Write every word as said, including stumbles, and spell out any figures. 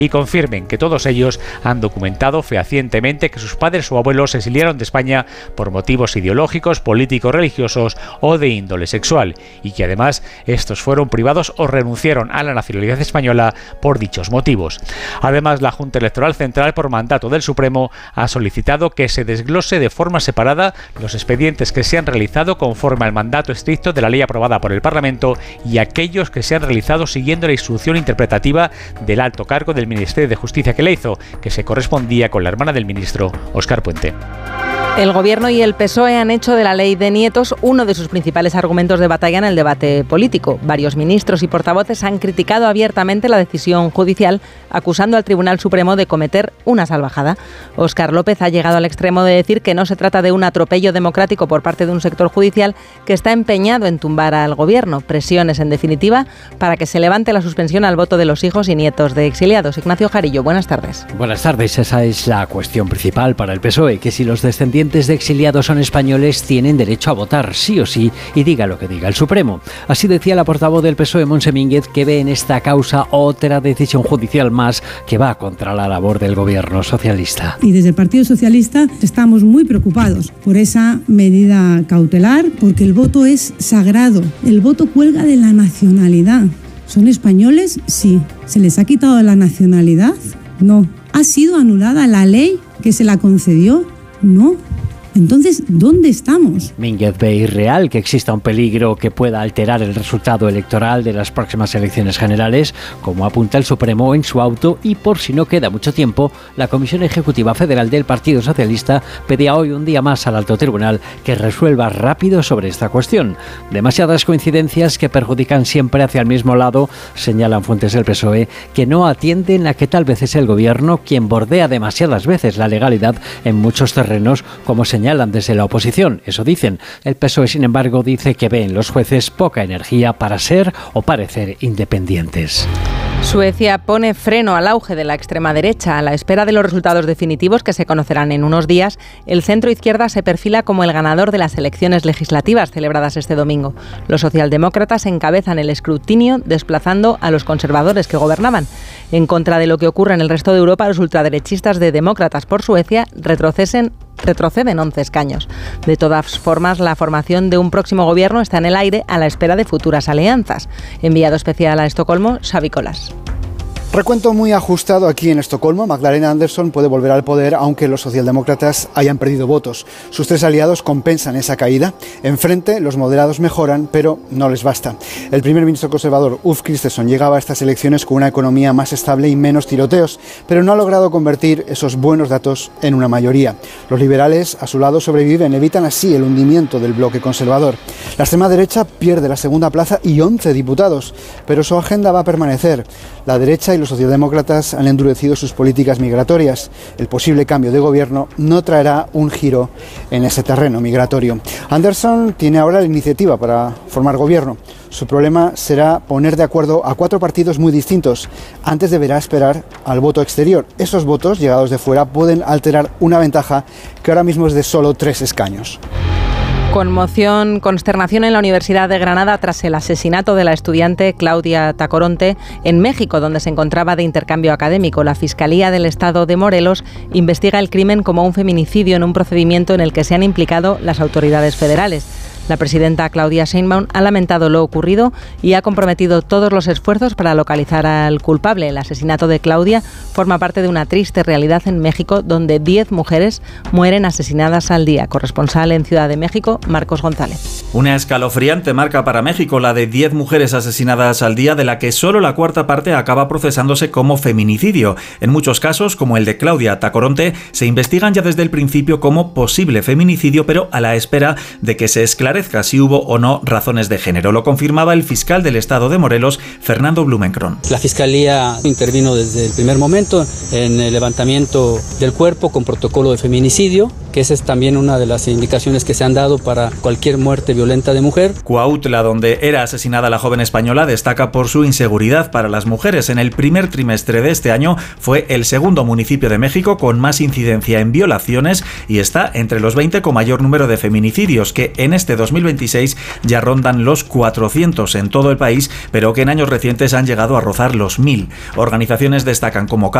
y confirmen que todos ellos han documentado fehacientemente que sus padres o abuelos se exiliaron de España por motivos ideológicos, políticos, religiosos o de índole sexual, y que además estos fueron privados o renunciaron a la nacionalidad española por dichos motivos. Además, la Junta Electoral Central, por mandato del Supremo, ha solicitado que se desglose de forma separada los expedientes que se han realizado conforme al mandato estricto de la ley aprobada por el Parlamento y aquellos que se han realizado siguiendo la instrucción interpretativa del alto cargo del Ministerio de Justicia que le hizo, que se correspondía con la hermana del ministro, Óscar Puente. El Gobierno y el P S O E han hecho de la ley de nietos uno de sus principales argumentos de batalla en el debate político. Varios ministros y portavoces han criticado abiertamente la decisión judicial, acusando al Tribunal Supremo de cometer una salvajada. Óscar López ha llegado al extremo de decir que no se trata de un atropello democrático por parte de un sector judicial que está empeñado en tumbar al Gobierno. Presiones, en definitiva, para que se levante la suspensión al voto de los hijos y nietos de exiliados. Ignacio Jarillo, buenas tardes. Buenas tardes. Esa es la cuestión principal para el P S O E, que si los descendientes de exiliados son españoles, tienen derecho a votar, sí o sí, y diga lo que diga el Supremo. Así decía la portavoz del P S O E, Montse Mínguez, que ve en esta causa otra decisión judicial más que va contra la labor del Gobierno socialista. Y desde el Partido Socialista estamos muy preocupados por esa medida cautelar, porque el voto es sagrado, el voto cuelga de la nacionalidad. ¿Son españoles? Sí. ¿Se les ha quitado la nacionalidad? No. ¿Ha sido anulada la ley que se la concedió? No. Entonces, ¿dónde estamos? Mínguez ve irreal que exista un peligro que pueda alterar el resultado electoral de las próximas elecciones generales, como apunta el Supremo en su auto, y por si no queda mucho tiempo, la Comisión Ejecutiva Federal del Partido Socialista pedía hoy un día más al Alto Tribunal que resuelva rápido sobre esta cuestión. Demasiadas coincidencias que perjudican siempre hacia el mismo lado, señalan fuentes del P S O E, que no atienden a que tal vez es el Gobierno quien bordea demasiadas veces la legalidad en muchos terrenos, como señala señalan desde la oposición, eso dicen. El P S O E, sin embargo, dice que ve en los jueces poca energía para ser o parecer independientes. Suecia pone freno al auge de la extrema derecha. A la espera de los resultados definitivos, que se conocerán en unos días, el centro-izquierda se perfila como el ganador de las elecciones legislativas celebradas este domingo. Los socialdemócratas encabezan el escrutinio, desplazando a los conservadores que gobernaban. En contra de lo que ocurre en el resto de Europa, los ultraderechistas de Demócratas por Suecia retroceden retroceden once escaños. De todas formas, la formación de un próximo gobierno está en el aire a la espera de futuras alianzas. Enviado especial a Estocolmo, Xavi Colas. Recuento muy ajustado aquí en Estocolmo. Magdalena Andersson puede volver al poder aunque los socialdemócratas hayan perdido votos. Sus tres aliados compensan esa caída. Enfrente, los moderados mejoran, pero no les basta. El primer ministro conservador, Ulf Kristersson, llegaba a estas elecciones con una economía más estable y menos tiroteos, pero no ha logrado convertir esos buenos datos en una mayoría. Los liberales, a su lado, sobreviven, evitan así el hundimiento del bloque conservador. La extrema derecha pierde la segunda plaza y once diputados, pero su agenda va a permanecer. La derecha y los socialdemócratas han endurecido sus políticas migratorias. El posible cambio de gobierno no traerá un giro en ese terreno migratorio. Andersson tiene ahora la iniciativa para formar gobierno. Su problema será poner de acuerdo a cuatro partidos muy distintos. Antes deberá esperar al voto exterior. Esos votos, llegados de fuera, pueden alterar una ventaja que ahora mismo es de solo tres escaños. Conmoción, consternación en la Universidad de Granada tras el asesinato de la estudiante Claudia Tacoronte en México, donde se encontraba de intercambio académico. La Fiscalía del Estado de Morelos investiga el crimen como un feminicidio en un procedimiento en el que se han implicado las autoridades federales. La presidenta Claudia Sheinbaum ha lamentado lo ocurrido y ha comprometido todos los esfuerzos para localizar al culpable. El asesinato de Claudia forma parte de una triste realidad en México, donde diez mujeres mueren asesinadas al día. Corresponsal en Ciudad de México, Marcos González. Una escalofriante marca para México, la de diez mujeres asesinadas al día, de la que solo la cuarta parte acaba procesándose como feminicidio. En muchos casos, como el de Claudia Tacoronte, se investigan ya desde el principio como posible feminicidio, pero a la espera de que se esclarezca si hubo o no razones de género. Lo confirmaba el fiscal del Estado de Morelos, Fernando Blumenkron. La Fiscalía intervino desde el primer momento en el levantamiento del cuerpo con protocolo de feminicidio. que esa es también una de las indicaciones que se han dado para cualquier muerte violenta de mujer. Cuautla, donde era asesinada la joven española, destaca por su inseguridad para las mujeres. En el primer trimestre de este año fue el segundo municipio de México con más incidencia en violaciones y está entre los veinte con mayor número de feminicidios, que en este dos mil veintiséis ya rondan los cuatrocientos en todo el país, pero que en años recientes han llegado a rozar los mil. Organizaciones destacan como